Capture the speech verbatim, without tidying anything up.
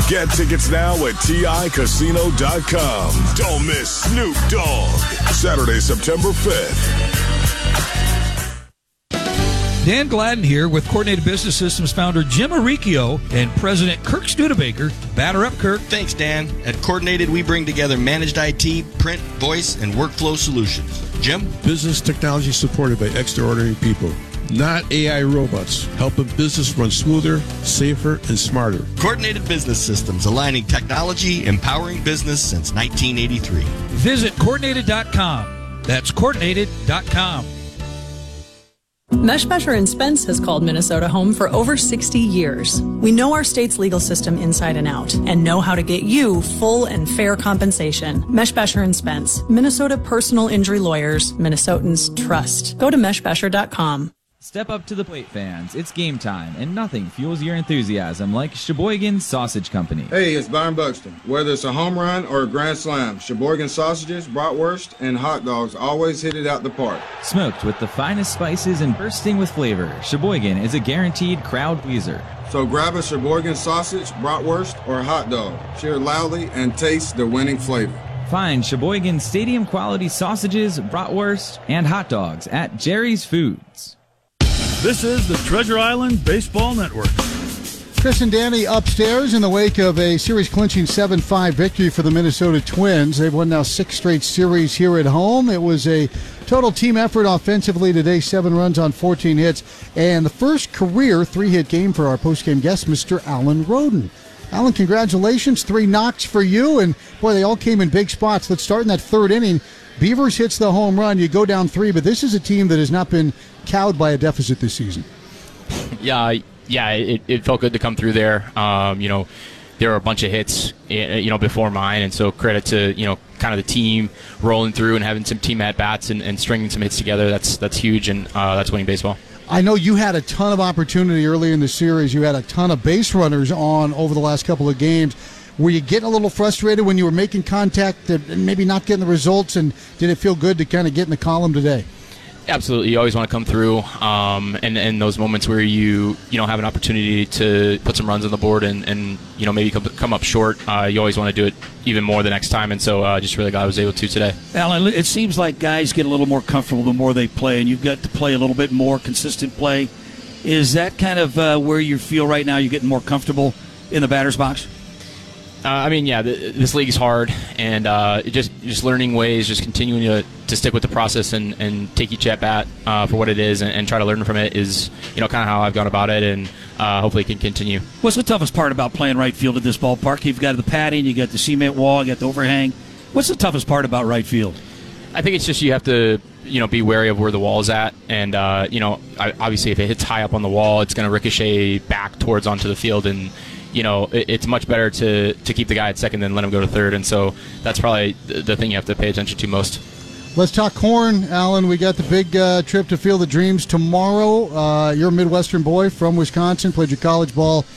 Get tickets now at T I casino dot com. Don't miss Snoop Dogg. Saturday, September fifth. Dan Gladden here with Coordinated Business Systems founder Jim Arricchio and President Kirk Studebaker. Batter up, Kirk. Thanks, Dan. At Coordinated, we bring together managed I T, print, voice, and workflow solutions. Jim? Business technology supported by extraordinary people, not A I robots, helping business run smoother, safer, and smarter. Coordinated Business Systems, aligning technology, empowering business since nineteen eighty-three. Visit coordinated dot com. That's coordinated dot com. Meshbesher and Spence has called Minnesota home for over sixty years. We know our state's legal system inside and out and know how to get you full and fair compensation. Meshbesher and Spence, Minnesota personal injury lawyers, Minnesotans trust. Go to meshbesher dot com. Step up to the plate, fans. It's game time, and nothing fuels your enthusiasm like Sheboygan Sausage Company. Hey, it's Byron Buxton. Whether it's a home run or a grand slam, Sheboygan sausages, bratwurst, and hot dogs always hit it out the park. Smoked with the finest spices and bursting with flavor, Sheboygan is a guaranteed crowd pleaser. So grab a Sheboygan sausage, bratwurst, or hot dog. Cheer loudly and taste the winning flavor. Find Sheboygan Stadium quality sausages, bratwurst, and hot dogs at Jerry's Foods. This is the Treasure Island Baseball Network. Chris and Danny upstairs in the wake of a series-clinching seven five victory for the Minnesota Twins. They've won now six straight series here at home. It was a total team effort offensively today, seven runs on fourteen hits, and the first career three-hit game for our postgame guest, Mister Alan Roden. Alan, congratulations. Three knocks for you, and boy, they all came in big spots. Let's start in that third inning. Beavers hits the home run. You go down three, but this is a team that has not been cowed by a deficit this season. Yeah, yeah, it, it felt good to come through there. Um, you know, there were a bunch of hits, you know, before mine, and so credit to, you know, kind of the team rolling through and having some team at-bats and, and stringing some hits together. That's that's huge, and uh, that's winning baseball. I know you had a ton of opportunity early in the series. You had a ton of base runners on over the last couple of games. Were you getting a little frustrated when you were making contact and maybe not getting the results, and did it feel good to kind of get in the column today? Absolutely. You always want to come through, um, and, and those moments where you you know have an opportunity to put some runs on the board and, and you know maybe come, come up short, uh, you always want to do it even more the next time, and so uh, just really glad I was able to today. Alan, it seems like guys get a little more comfortable the more they play, and you've got to play a little bit more consistent play. Is that kind of uh, where you feel right now you're getting more comfortable in the batter's box? Uh, I mean, yeah, the, this league is hard, and uh, it just just learning ways, just continuing to, to stick with the process and, and take each at bat uh, for what it is, and, and try to learn from it is, you know, kind of how I've gone about it, and uh, hopefully can continue. What's the toughest part about playing right field at this ballpark? You've got the padding, you got the cement wall, you got the overhang. What's the toughest part about right field? I think it's just you have to, you know, be wary of where the wall is at, and uh, you know, obviously if it hits high up on the wall, it's going to ricochet back towards onto the field, and you know, it's much better to, to keep the guy at second than let him go to third, and so that's probably the thing you have to pay attention to most. Let's talk corn, Alan. We got the big uh, trip to Field of Dreams tomorrow. Uh, you're a Midwestern boy from Wisconsin, played your college ball